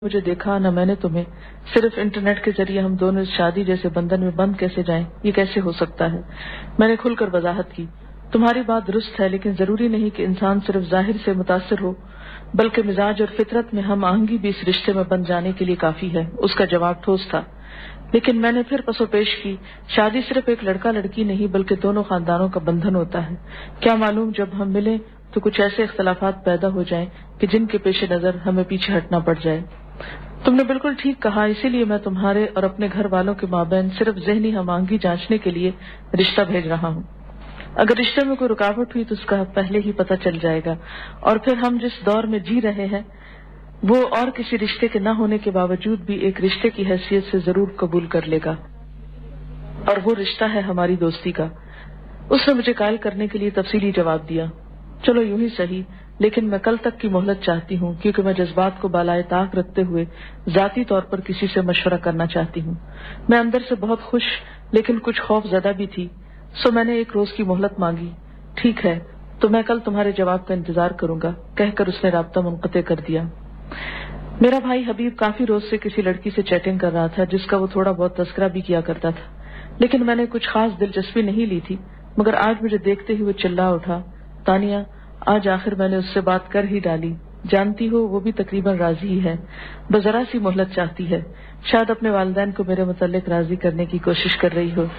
مجھے دیکھا نہ میں نے تمہیں، صرف انٹرنیٹ کے ذریعے ہم دونوں اس شادی جیسے بندھن میں بند کیسے جائیں؟ یہ کیسے ہو سکتا ہے؟ میں نے کھل کر وضاحت کی، تمہاری بات درست ہے، لیکن ضروری نہیں کہ انسان صرف ظاہر سے متاثر ہو، بلکہ مزاج اور فطرت میں ہم آہنگی بھی اس رشتے میں بند جانے کے لیے کافی ہے۔ اس کا جواب ٹھوس تھا، لیکن میں نے پھر پس و پیش کی، شادی صرف ایک لڑکا لڑکی نہیں بلکہ دونوں خاندانوں کا بندھن ہوتا ہے۔ کیا معلوم جب ہم ملیں تو کچھ ایسے اختلافات پیدا ہو جائیں کہ جن کے پیش نظر ہمیں پیچھے ہٹنا پڑ جائے۔ تم نے بالکل ٹھیک کہا، اسی لیے میں تمہارے اور اپنے گھر والوں کے مابین صرف ذہنی ہم آہنگی جانچنے کے لیے رشتہ بھیج رہا ہوں۔ اگر رشتے میں کوئی رکاوٹ ہوئی تو اس کا پہلے ہی پتہ چل جائے گا، اور پھر ہم جس دور میں جی رہے ہیں وہ اور کسی رشتے کے نہ ہونے کے باوجود بھی ایک رشتے کی حیثیت سے ضرور قبول کر لے گا، اور وہ رشتہ ہے ہماری دوستی کا۔ اس نے مجھے قائل کرنے کے لیے تفصیلی جواب دیا، چلو یوں ہی صحیح، لیکن میں کل تک کی مہلت چاہتی ہوں، کیونکہ میں جذبات کو بالائے طاق رکھتے ہوئے ذاتی طور پر کسی سے مشورہ کرنا چاہتی ہوں۔ میں اندر سے بہت خوش لیکن کچھ خوف زدہ بھی تھی، سو میں نے ایک روز کی مہلت مانگی۔ ٹھیک ہے، تو میں کل تمہارے جواب کا انتظار کروں گا، کہہ کر اس نے رابطہ منقطع کر دیا۔ میرا بھائی حبیب کافی روز سے کسی لڑکی سے چیٹنگ کر رہا تھا جس کا وہ تھوڑا بہت تذکرہ بھی کیا کرتا تھا، لیکن میں نے کچھ خاص دلچسپی نہیں لی تھی، مگر آج مجھے دیکھتے ہی وہ چلا اٹھا، تانیہ آج آخر میں نے اس سے بات کر ہی ڈالی، جانتی ہو وہ بھی تقریباً راضی ہی ہے، بس ذرا سی مہلت چاہتی ہے، شاید اپنے والدین کو میرے متعلق راضی کرنے کی کوشش کر رہی ہو۔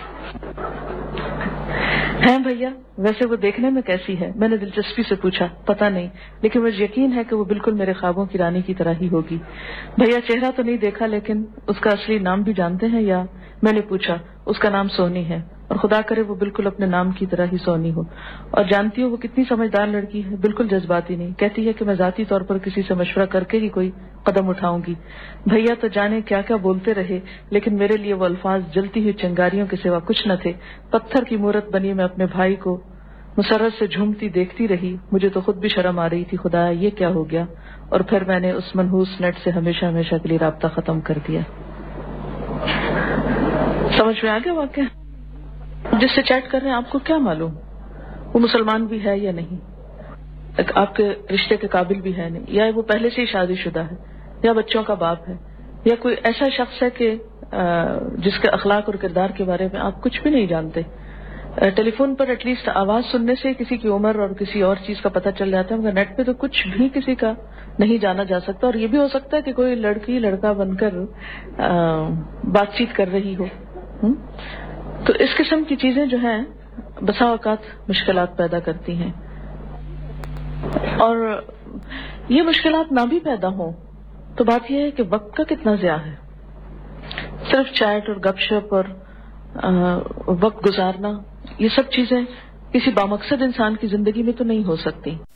ہیں بھیا، ویسے وہ دیکھنے میں کیسی ہے؟ میں نے دلچسپی سے پوچھا۔ پتہ نہیں، لیکن مجھے یقین ہے کہ وہ بالکل میرے خوابوں کی رانی کی طرح ہی ہوگی۔ بھیا چہرہ تو نہیں دیکھا، لیکن اس کا اصلی نام بھی جانتے ہیں یا؟ میں نے پوچھا۔ اس کا نام سونی ہے، اور خدا کرے وہ بالکل اپنے نام کی طرح ہی سونی ہو۔ اور جانتی ہو وہ کتنی سمجھدار لڑکی ہے، بالکل جذباتی نہیں، کہتی ہے کہ میں ذاتی طور پر کسی سے مشورہ کر کے ہی کوئی قدم اٹھاؤں گی۔ بھیا تو جانے کیا کیا بولتے رہے، لیکن میرے لیے وہ الفاظ جلتی ہوئی چنگاریوں کے سوا کچھ نہ تھے۔ پتھر کی مورت بنی میں اپنے بھائی کو مسرت سے جھومتی دیکھتی رہی، مجھے تو خود بھی شرم آ رہی تھی، خدایا یہ کیا ہو گیا۔ اور پھر میں نے اس منحوس نیٹ سے ہمیشہ ہمیشہ کے لیے رابطہ ختم کر دیا۔ سمجھ میں آ گیا واقعہ؟ جس سے چیٹ کر رہے ہیں آپ کو کیا معلوم وہ مسلمان بھی ہے یا نہیں، آپ کے رشتے کے قابل بھی ہے نہیں، یا وہ پہلے سے ہی شادی شدہ ہے، یا بچوں کا باپ ہے، یا کوئی ایسا شخص ہے کہ جس کے اخلاق اور کردار کے بارے میں آپ کچھ بھی نہیں جانتے۔ ٹیلی فون پر ایٹ لیسٹ آواز سننے سے کسی کی عمر اور کسی اور چیز کا پتہ چل جاتا ہے، مگر نیٹ پہ تو کچھ بھی کسی کا نہیں جانا جا سکتا۔ اور یہ بھی ہو سکتا ہے کہ کوئی لڑکی لڑکا بن کر بات چیت کر رہی ہو۔ تو اس قسم کی چیزیں جو ہیں بسا اوقات مشکلات پیدا کرتی ہیں، اور یہ مشکلات نہ بھی پیدا ہوں تو بات یہ ہے کہ وقت کا کتنا ضیاع ہے۔ صرف چیٹ اور گپ شپ اور وقت گزارنا، یہ سب چیزیں کسی بامقصد انسان کی زندگی میں تو نہیں ہو سکتی۔